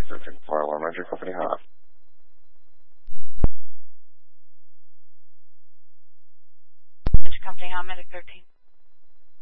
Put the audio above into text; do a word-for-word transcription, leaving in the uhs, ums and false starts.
Medic thirteen four one, Roger, company hot. Company hot, Medic thirteen.